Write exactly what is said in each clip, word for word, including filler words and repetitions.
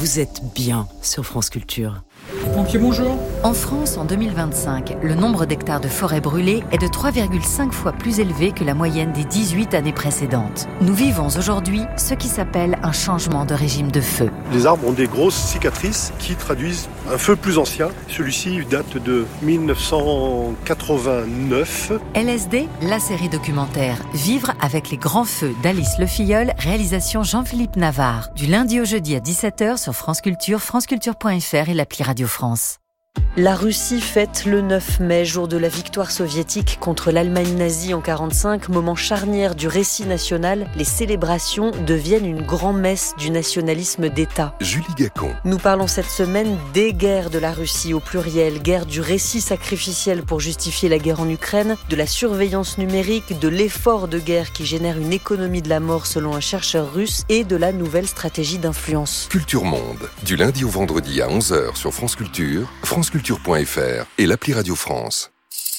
Vous êtes bien sur France Culture. Pompier, bonjour. En France, en deux mille vingt-cinq, le nombre d'hectares de forêts brûlées est de trois virgule cinq fois plus élevé que la moyenne des dix-huit années précédentes. Nous vivons aujourd'hui ce qui s'appelle un changement de régime de feu. Les arbres ont des grosses cicatrices qui traduisent un feu plus ancien. Celui-ci date de mille neuf cent quatre-vingt-neuf. L S D, la série documentaire Vivre avec les grands feux d'Alice Le Filleul, réalisation Jean-Philippe Navarre. Du lundi au jeudi à dix-sept heures sur France Culture, franceculture point f r et l'appli Radio France. La Russie fête le neuf mai, jour de la victoire soviétique contre l'Allemagne nazie en quarante-cinq, moment charnière du récit national. Les célébrations deviennent une grand-messe du nationalisme d'État. Julie Gacon. Nous parlons cette semaine des guerres de la Russie au pluriel, guerre du récit sacrificiel pour justifier la guerre en Ukraine, de la surveillance numérique, de l'effort de guerre qui génère une économie de la mort selon un chercheur russe et de la nouvelle stratégie d'influence. Culture Monde, du lundi au vendredi à onze heures sur France Culture, franceculture point f r et l'appli Radio France.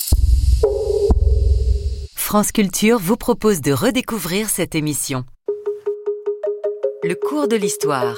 France Culture vous propose de redécouvrir cette émission. Le cours de l'histoire.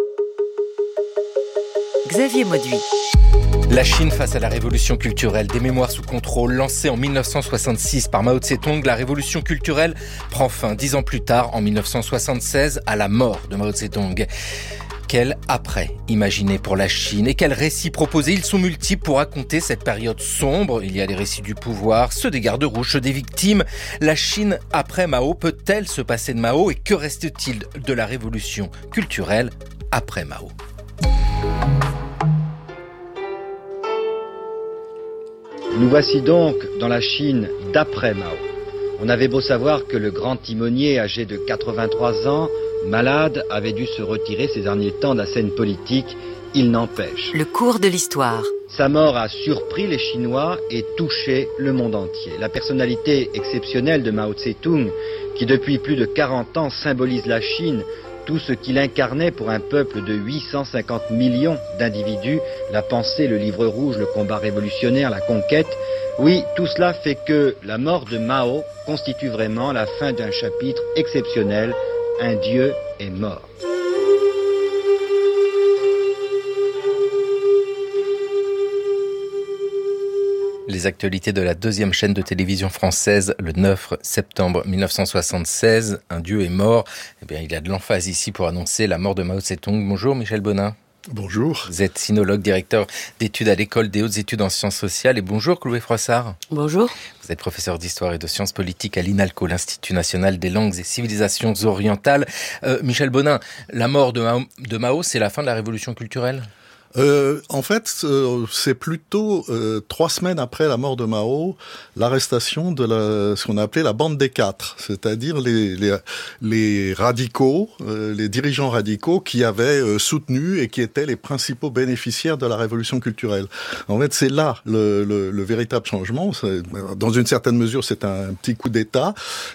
Xavier Mauduit. La Chine face à la révolution culturelle, des mémoires sous contrôle lancées en mille neuf cent soixante-six par Mao Tse-tung, la révolution culturelle prend fin dix ans plus tard, en mille neuf cent soixante-seize, à la mort de Mao Tse-tung. Quel après imaginer pour la Chine et quels récits proposer? Ils sont multiples pour raconter cette période sombre. Il y a les récits du pouvoir, ceux des gardes rouges, ceux des victimes. La Chine après Mao, peut-elle se passer de Mao? Et que reste-t-il de la révolution culturelle après Mao? Nous voici donc dans la Chine d'après Mao. On avait beau savoir que le grand timonier, âgé de quatre-vingt-trois ans, malade, avait dû se retirer ces derniers temps de la scène politique, il n'empêche. Le cours de l'histoire. Sa mort a surpris les Chinois et touché le monde entier. La personnalité exceptionnelle de Mao Tse-tung, qui depuis plus de quarante ans symbolise la Chine, tout ce qu'il incarnait pour un peuple de huit cent cinquante millions d'individus, la pensée, le livre rouge, le combat révolutionnaire, la conquête, oui, tout cela fait que la mort de Mao constitue vraiment la fin d'un chapitre exceptionnel. Un dieu est mort. Les actualités de la deuxième chaîne de télévision française, le neuf septembre mille neuf cent soixante-seize, un dieu est mort. Eh bien, il y a de l'emphase ici pour annoncer la mort de Mao Tse-tung. Bonjour Michel Bonin. Bonjour. Vous êtes sinologue, directeur d'études à l'École des hautes études en sciences sociales. Et bonjour Chloé Froissart. Bonjour. Vous êtes professeur d'histoire et de sciences politiques à l'INALCO, l'Institut national des langues et civilisations orientales. Euh, Michel Bonin, la mort de Mao, de Mao, c'est la fin de la révolution culturelle ? Euh, en fait, euh, c'est plutôt euh, trois semaines après la mort de Mao, l'arrestation de la, ce qu'on a appelé la bande des quatre, c'est-à-dire les, les, les radicaux, euh, les dirigeants radicaux qui avaient euh, soutenu et qui étaient les principaux bénéficiaires de la révolution culturelle. En fait, c'est là le, le, le véritable changement. C'est, dans une certaine mesure, c'est un petit coup d'État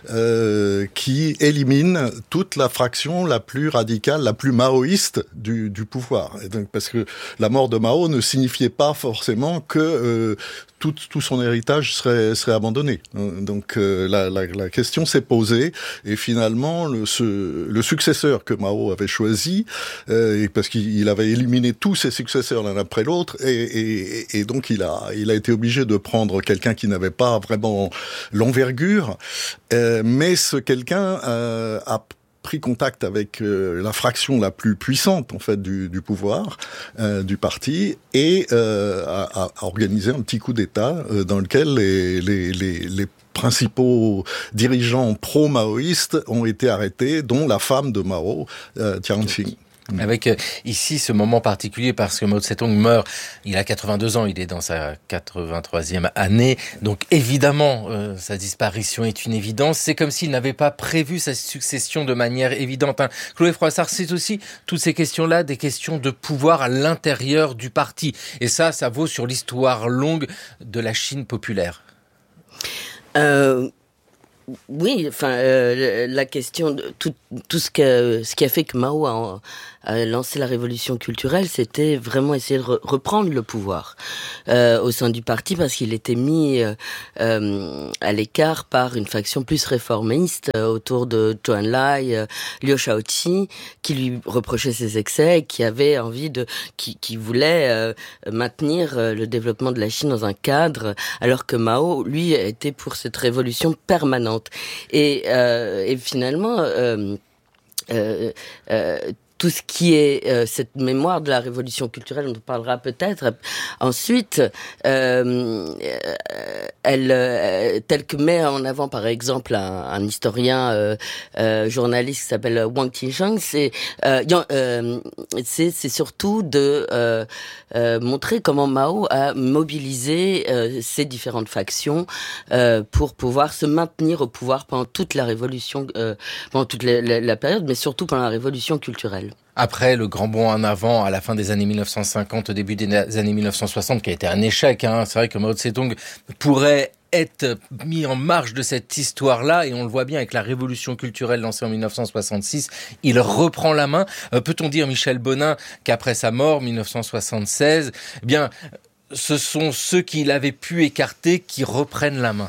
euh, qui élimine toute la fraction la plus radicale, la plus maoïste du, du pouvoir. Et donc, parce que la mort de Mao ne signifiait pas forcément que euh, tout, tout son héritage serait, serait abandonné. Donc euh, la, la, la question s'est posée et finalement le, ce, le successeur que Mao avait choisi, euh, parce qu'il avait éliminé tous ses successeurs l'un après l'autre, et, et, et donc il a, il a été obligé de prendre quelqu'un qui n'avait pas vraiment l'envergure, euh, mais ce quelqu'un euh, a pris contact avec euh, la fraction la plus puissante en fait du, du pouvoir euh, du parti et euh, a, a organisé un petit coup d'État euh, dans lequel les, les, les, les principaux dirigeants pro-maoïstes ont été arrêtés, dont la femme de Mao, euh, Jiang Qing. Avec euh, ici ce moment particulier parce que Mao Tse-tung meurt, il a quatre-vingt-deux ans, il est dans sa quatre-vingt-troisième année, donc évidemment euh, sa disparition est une évidence, c'est comme s'il n'avait pas prévu sa succession de manière évidente. Hein. Chloé Froissart, c'est aussi toutes ces questions-là, des questions de pouvoir à l'intérieur du parti, et ça, ça vaut sur l'histoire longue de la Chine populaire. Euh... Oui, enfin, euh, la question de tout, tout ce, que, ce qui a fait que Mao a, a lancé la révolution culturelle, c'était vraiment essayer de re- reprendre le pouvoir euh, au sein du parti, parce qu'il était mis euh, euh, à l'écart par une faction plus réformiste euh, autour de Zhou Enlai, euh, Liu Shaoqi, qui lui reprochait ses excès et qui avait envie de, qui, qui voulait euh, maintenir euh, le développement de la Chine dans un cadre, alors que Mao, lui, était pour cette révolution permanente. Et, euh, et finalement, euh, euh, euh, tout ce qui est euh, cette mémoire de la révolution culturelle, on en parlera peut-être ensuite, euh, elle, euh, telle que met en avant par exemple un, un historien euh, euh, journaliste qui s'appelle Wang Qinsheng, c'est euh, euh, c'est, c'est surtout de euh, euh, montrer comment Mao a mobilisé euh, ces différentes factions euh, pour pouvoir se maintenir au pouvoir pendant toute la révolution, euh, pendant toute la, la, la période, mais surtout pendant la révolution culturelle. Après le grand bond en avant à la fin des années mille neuf cent cinquante, au début des années mille neuf cent soixante, qui a été un échec, hein. C'est vrai que Mao Tse-tung pourrait être mis en marge de cette histoire-là, et on le voit bien avec la révolution culturelle lancée en mille neuf cent soixante-six, il reprend la main. Euh, peut-on dire, Michel Bonin, qu'après sa mort, mille neuf cent soixante-seize, eh bien, ce sont ceux qui l'avaient pu écarter qui reprennent la main?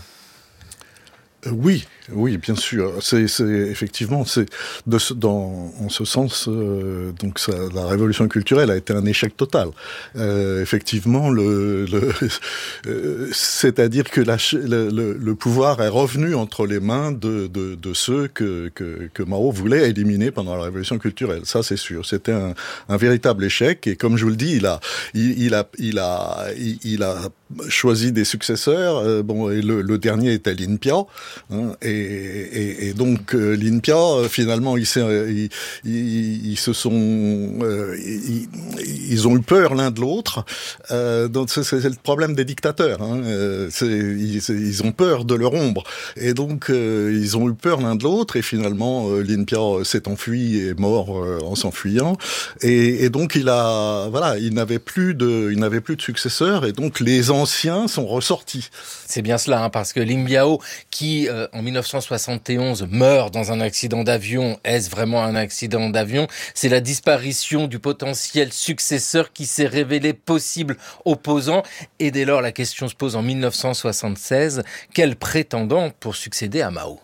Euh, oui, oui, bien sûr. C'est, c'est effectivement, c'est de ce, dans, en ce sens, euh, donc ça, la révolution culturelle a été un échec total. Euh, effectivement, le, le euh, c'est-à-dire que la, le, le, le pouvoir est revenu entre les mains de, de, de ceux que, que, que Mao voulait éliminer pendant la révolution culturelle. Ça, c'est sûr. C'était un, un véritable échec. Et comme je vous le dis, il a, il, il a, il a, il, il a choisi des successeurs. Euh, bon, et le, le dernier était Lin Piao. Hein, et, et, et donc euh, Lin Piao, finalement, ils, ils, ils, ils se sont, euh, ils, ils ont eu peur l'un de l'autre. Euh, donc c'est, c'est le problème des dictateurs. Hein, euh, c'est, ils, ils ont peur de leur ombre, et donc euh, ils ont eu peur l'un de l'autre. Et finalement, euh, Lin Piao s'est enfui et est mort euh, en s'enfuyant. Et, et donc il a, voilà, il n'avait plus de, il n'avait plus de successeur. Et donc les anciens sont ressortis. C'est bien cela, hein, parce que Lin Biao, qui euh, en mille neuf cent soixante et onze meurt dans un accident d'avion, est-ce vraiment un accident d'avion? C'est la disparition du potentiel successeur qui s'est révélé possible opposant. Et dès lors, la question se pose en mille neuf cent soixante-seize, quel prétendant pour succéder à Mao?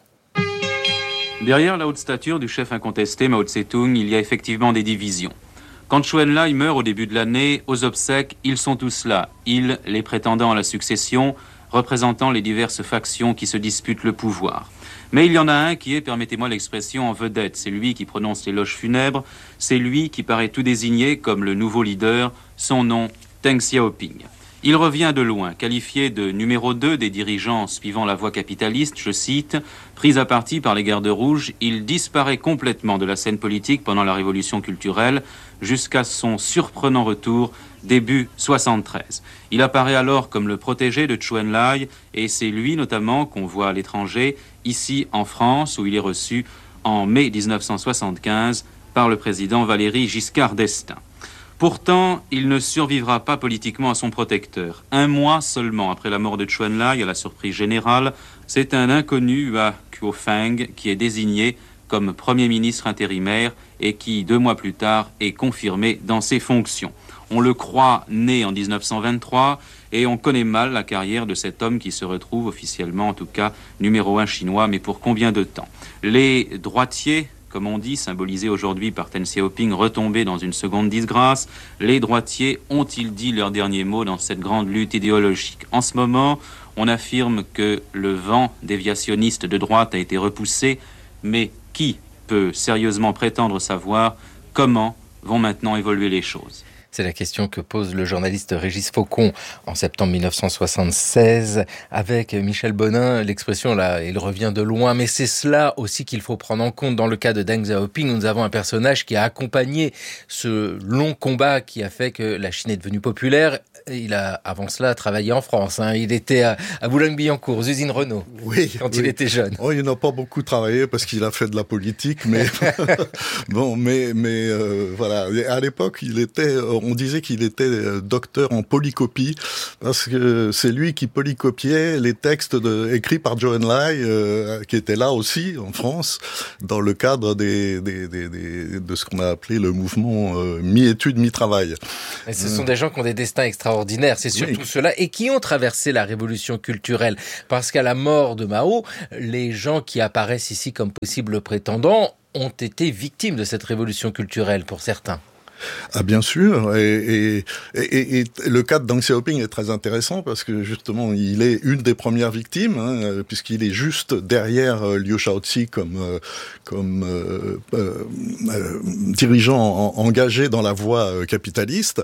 Derrière la haute stature du chef incontesté Mao Tse-tung, il y a effectivement des divisions. Quand Zhou Enlai meurt au début de l'année, aux obsèques, ils sont tous là. Ils, les prétendants à la succession, représentant les diverses factions qui se disputent le pouvoir. Mais il y en a un qui est, permettez-moi l'expression, en vedette. C'est lui qui prononce l'éloge funèbre. C'est lui qui paraît tout désigné comme le nouveau leader. Son nom, Deng Xiaoping. Il revient de loin, qualifié de numéro deux des dirigeants suivant la voie capitaliste, je cite, « Pris à partie par les gardes rouges, il disparaît complètement de la scène politique pendant la révolution culturelle jusqu'à son surprenant retour début soixante-treize. Il apparaît alors comme le protégé de Zhou Enlai et c'est lui notamment qu'on voit à l'étranger, ici en France, où il est reçu en mai dix-neuf cent soixante-quinze par le président Valéry Giscard d'Estaing. Pourtant, il ne survivra pas politiquement à son protecteur. Un mois seulement après la mort de Zhou Enlai, à la surprise générale, c'est un inconnu, Hua Qiufeng, qui est désigné comme Premier ministre intérimaire et qui, deux mois plus tard, est confirmé dans ses fonctions. On le croit né en dix-neuf cent vingt-trois et on connaît mal la carrière de cet homme qui se retrouve officiellement, en tout cas, numéro un chinois, mais pour combien de temps? Les droitiers, comme on dit, symbolisés aujourd'hui par Deng Xiaoping, retombés dans une seconde disgrâce, les droitiers ont-ils dit leur dernier mot dans cette grande lutte idéologique? En ce moment, on affirme que le vent déviationniste de droite a été repoussé, mais qui peut sérieusement prétendre savoir comment vont maintenant évoluer les choses? C'est la question que pose le journaliste Régis Faucon en septembre mille neuf cent soixante-seize avec Michel Bonin. L'expression là, il revient de loin, mais c'est cela aussi qu'il faut prendre en compte. Dans le cas de Deng Xiaoping, nous avons un personnage qui a accompagné ce long combat qui a fait que la Chine est devenue populaire. il a avant cela travaillé en France. Hein. Il était à, à Boulogne-Billancourt, aux usines Renault, oui, quand oui. il était jeune. Oh, il n'a pas beaucoup travaillé parce qu'il a fait de la politique, mais bon, mais mais euh, voilà. À l'époque, il était, on disait qu'il était docteur en polycopie parce que c'est lui qui polycopiait les textes de, écrits par Zhou Enlai, euh, qui était là aussi en France dans le cadre des, des, des, des de ce qu'on a appelé le mouvement euh, mi-études mi-travail. Et ce sont des gens qui ont des destins extraordinaires, c'est surtout oui. ceux-là, et qui ont traversé la révolution culturelle. Parce qu'à la mort de Mao, les gens qui apparaissent ici comme possibles prétendants ont été victimes de cette révolution culturelle, pour certains. Ah bien sûr, et, et, et, et le cas de Deng Xiaoping est très intéressant parce que justement il est une des premières victimes, hein, puisqu'il est juste derrière euh, Liu Shaoqi comme euh, comme euh, euh, euh, dirigeant en, engagé dans la voie euh, capitaliste.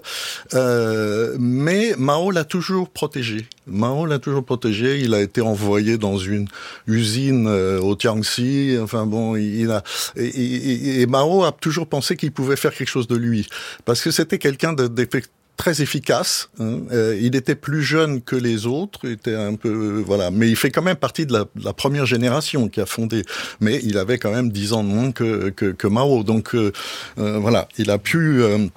Euh, mais Mao l'a toujours protégé. Mao l'a toujours protégé. Il a été envoyé dans une usine euh, au Jiangxi. Enfin bon, il a et, et, et Mao a toujours pensé qu'il pouvait faire quelque chose de lui. Parce que c'était quelqu'un de, de très efficace. Hein. Euh, il était plus jeune que les autres, il était un peu euh, voilà, mais il fait quand même partie de la, de la première génération qui a fondé. Mais il avait quand même dix ans de moins que que, que Mao, donc euh, euh, voilà, il a pu. Euh,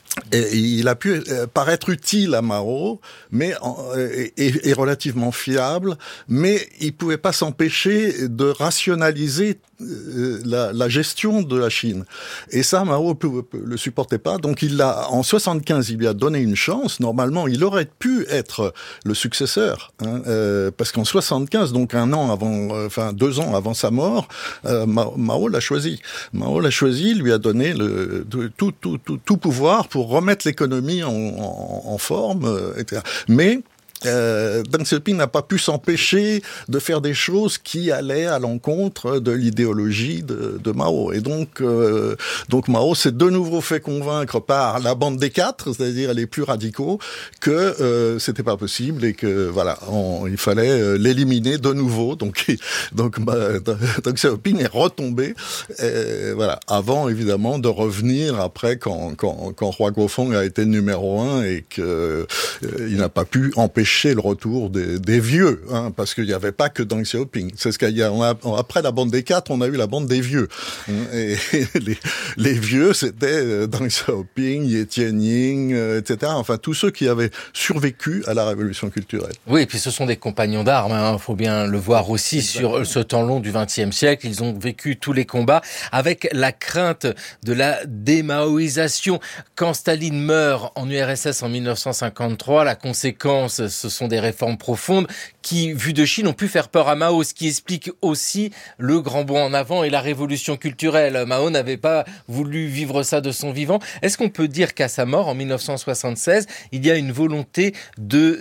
Et il a pu paraître utile à Mao, mais et, et relativement fiable, mais il pouvait pas s'empêcher de rationaliser la, la gestion de la Chine. Et ça, Mao le supportait pas. Donc il l'a, en soixante-quinze, il lui a donné une chance. Normalement, il aurait pu être le successeur, hein, euh, parce qu'en soixante-quinze, donc un an avant, euh, enfin deux ans avant sa mort, euh, Mao, Mao l'a choisi. Mao l'a choisi, lui a donné le tout, tout, tout, tout pouvoir pour remettre l'économie en, en, en forme, euh, et cetera. Mais Euh, Deng Xiaoping n'a pas pu s'empêcher de faire des choses qui allaient à l'encontre de l'idéologie de, de Mao. Et donc, euh, donc Mao s'est de nouveau fait convaincre par la bande des quatre, c'est-à-dire les plus radicaux, que euh, c'était pas possible et que voilà, on, il fallait l'éliminer de nouveau. Donc, donc bah, Deng Xiaoping est retombé, et, voilà, avant évidemment de revenir après quand quand, quand Hua Guofeng a été le numéro un et que euh, il n'a pas pu empêcher le retour des, des vieux, hein, parce qu'il n'y avait pas que Deng Xiaoping. C'est ce qu'il y a, on a, après la bande des quatre, on a eu la bande des vieux. Et, et les, les vieux, c'était Deng Xiaoping, Ye Tianying, euh, et cetera. Enfin, tous ceux qui avaient survécu à la révolution culturelle. Oui, et puis ce sont des compagnons d'armes, hein, faut bien le voir aussi. Exactement. Sur ce temps long du vingtième siècle. Ils ont vécu tous les combats avec la crainte de la démaoïsation. Quand Staline meurt en U R S S en mille neuf cent cinquante-trois, la conséquence, ce sont des réformes profondes qui, vues de Chine, ont pu faire peur à Mao, ce qui explique aussi le grand bond en avant et la révolution culturelle. Mao n'avait pas voulu vivre ça de son vivant. Est-ce qu'on peut dire qu'à sa mort, en mille neuf cent soixante-seize, il y a une volonté de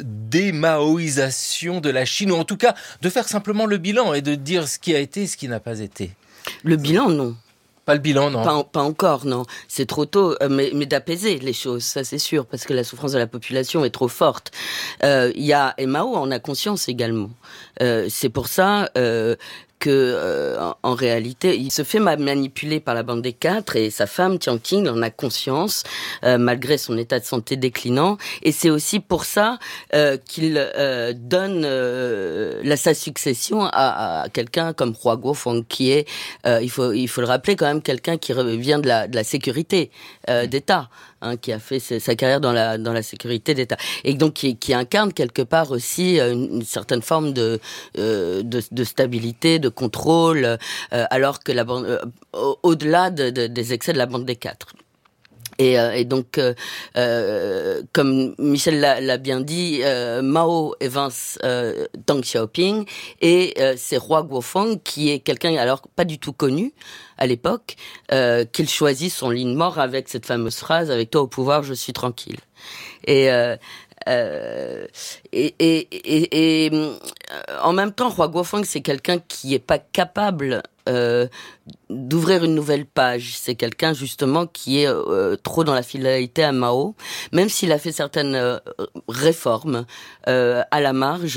démaoïsation de la Chine, ou en tout cas de faire simplement le bilan et de dire ce qui a été et ce qui n'a pas été? Le bilan, non. Pas le bilan, non. Pas, pas encore, non. C'est trop tôt, euh, mais, mais d'apaiser les choses, ça c'est sûr, parce que la souffrance de la population est trop forte. Euh, il y a, et Mao en a conscience également. Euh, c'est pour ça euh, que, euh, en, en réalité, il se fait manipuler par la bande des quatre et sa femme, Jiang Qing, en a conscience, euh, malgré son état de santé déclinant. Et c'est aussi pour ça euh, qu'il euh, donne euh, la, sa succession à, à quelqu'un comme Hua Guofeng, qui est, euh, il faut, il faut le rappeler quand même, quelqu'un qui vient de la, de la sécurité euh, d'État. Hein, qui a fait sa carrière dans la dans la sécurité d'État et donc qui, qui incarne quelque part aussi une, une certaine forme de, euh, de de stabilité, de contrôle, euh, alors que la bande, euh, au-delà de, de, des excès de la bande des quatre. Et, euh, et donc, euh, euh, comme Michel l'a, l'a bien dit, euh, Mao évince euh, Deng Xiaoping et euh, c'est Hua Guofeng qui est quelqu'un alors pas du tout connu à l'époque, euh, qu'il choisit son lit de mort avec cette fameuse phrase « Avec toi au pouvoir, je suis tranquille ». Et euh, Euh, et, et, et, et euh, en même temps, Hua Guofeng, c'est quelqu'un qui est pas capable euh, d'ouvrir une nouvelle page. C'est quelqu'un justement qui est euh, trop dans la fidélité à Mao, même s'il a fait certaines euh, réformes euh, à la marge.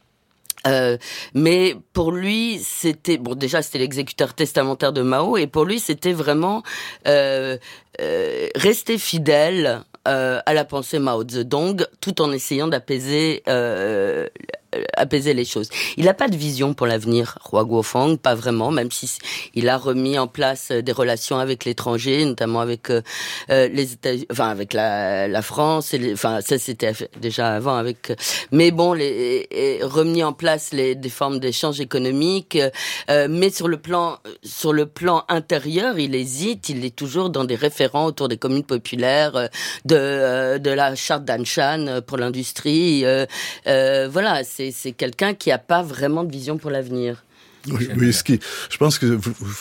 Euh, mais pour lui, c'était bon. Déjà, c'était l'exécuteur testamentaire de Mao, et pour lui, c'était vraiment euh, euh, rester fidèle euh, à la pensée Mao Zedong, tout en essayant d'apaiser euh, apaiser les choses. Il n'a pas de vision pour l'avenir, Hua Guofeng, pas vraiment, même si il a remis en place des relations avec l'étranger, notamment avec euh, les États, enfin avec la, la France, et les, enfin ça c'était déjà avant avec, mais bon, les, et remis en place les, des formes d'échanges économiques, euh, mais sur le plan sur le plan intérieur, il hésite, il est toujours dans des référents autour des communes populaires, de euh, de la charte d'Anshan pour l'industrie, euh, euh, voilà, c'est C'est, c'est quelqu'un qui n'a pas vraiment de vision pour l'avenir. Oui, oui, ce qui, je pense que vous, vous